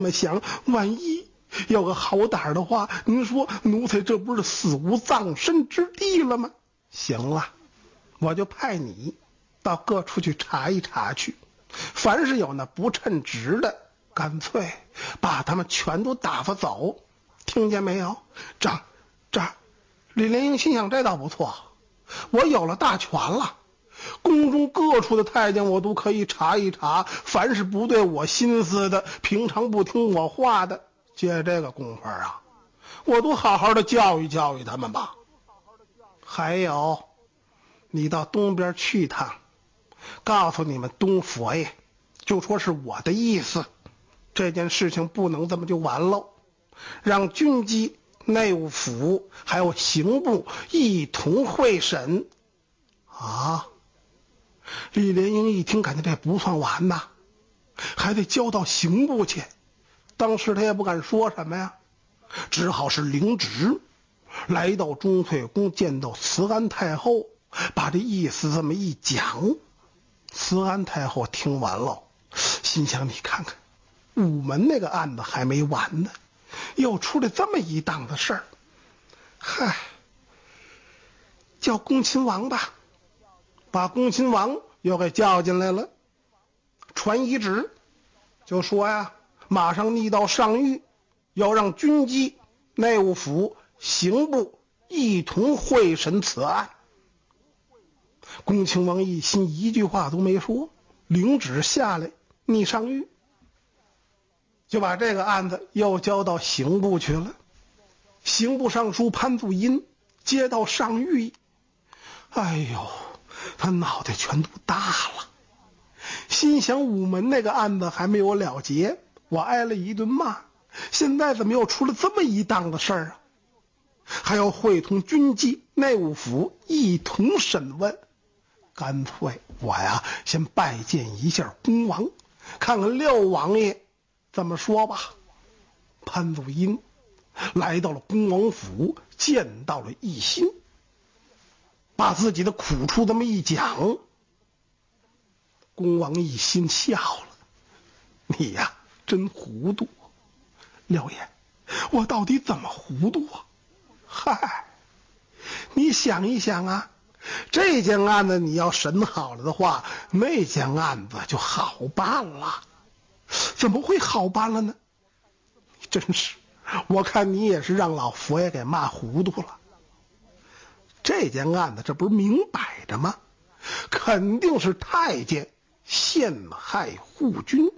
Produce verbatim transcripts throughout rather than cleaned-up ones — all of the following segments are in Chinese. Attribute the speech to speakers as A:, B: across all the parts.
A: 么想，万一有个好胆的话，您说奴才这不是死无葬身之地了吗？行了，我就派你到各处去查一查去，凡是有那不称职的，干脆把他们全都打发走，听见没有？这这李莲英心想，这倒不错，我有了大权了，宫中各处的太监我都可以查一查，凡是不对我心思的，平常不听我话的，借这个功夫啊，我都好好的教育教育他们吧。还有，你到东边去一趟，告诉你们东佛爷，就说是我的意思，这件事情不能这么就完喽，让军机、内务府还有刑部一同会审。啊！李莲英一听，感觉这不算完呐，还得交到刑部去。当时他也不敢说什么呀，只好是领旨来到钟粹宫，见到慈安太后，把这意思这么一讲。慈安太后听完了，心想，你看看午门那个案子还没完呢，又出来这么一档子事儿，嗨，叫恭亲王吧，把恭亲王又给叫进来了，传遗旨，就说呀，马上逆到上谕，要让军机、内务府、刑部一同会审此案。恭亲王一心一句话都没说，领旨下来逆上谕，就把这个案子又交到刑部去了。刑部尚书潘祖荫接到上谕，哎呦，他脑袋全都大了，心想午门那个案子还没有了结，我挨了一顿骂，现在怎么又出了这么一档子事儿啊？还要会同军机、内务府一同审问，干脆我呀先拜见一下恭王，看看六王爷怎么说吧。潘祖荫来到了恭王府，见到了奕欣，把自己的苦处这么一讲。恭王奕欣笑了，你呀真糊涂，廖爷，我到底怎么糊涂啊？嗨，你想一想啊，这件案子你要审好了的话，那件案子就好办了。怎么会好办了呢？真是，我看你也是让老佛爷给骂糊涂了。这件案子这不是明摆着吗？肯定是太监陷害护军。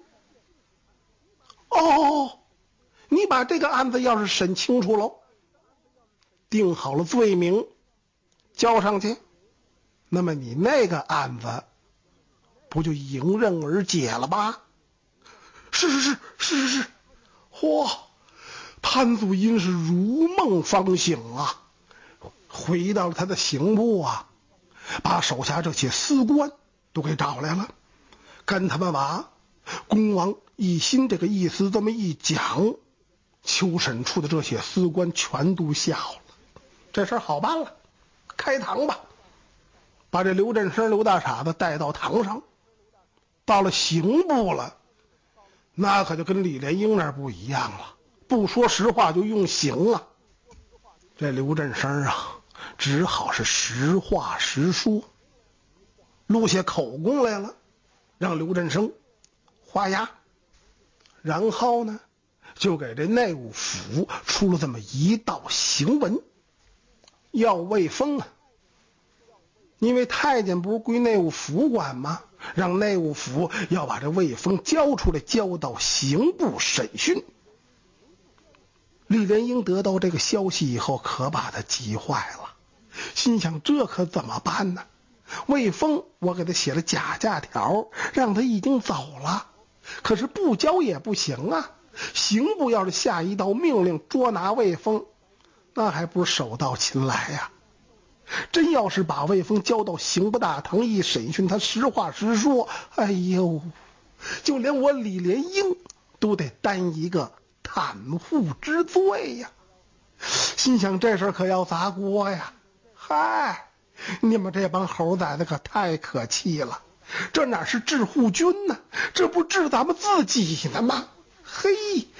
A: 哦，你把这个案子要是审清楚喽，定好了罪名，交上去，那么你那个案子不就迎刃而解了吗？是是是是是是，嚯！潘祖荫是如梦方醒啊，回到了他的刑部啊，把手下这些司官都给找来了，跟他们把恭王奕欣这个意思这么一讲，秋审处的这些司官全都笑了。这事儿好办了，开堂吧，把这刘振声刘大傻子带到堂上。到了刑部了，那可就跟李莲英那儿不一样了，不说实话就用刑了。这刘振声啊，只好是实话实说，录下口供来了，让刘振声画押，然后呢就给这内务府出了这么一道行文，要魏峰啊，因为太监不是归内务府管吗？让内务府要把这魏峰交出来，交到刑部审讯。李莲英得到这个消息以后，可把他急坏了，心想这可怎么办呢？魏峰我给他写了假假条，让他已经走了，可是不交也不行啊。刑部要是下一道命令捉拿魏峰，那还不是手到擒来呀、啊？真要是把魏峰交到刑部大堂一审讯，他实话实说，哎呦，就连我李莲英都得担一个袒护之罪呀。心想这事可要砸锅呀！嗨，你们这帮猴崽子可太可气了，这哪是治护军呢？这不治咱们自己呢吗？嘿，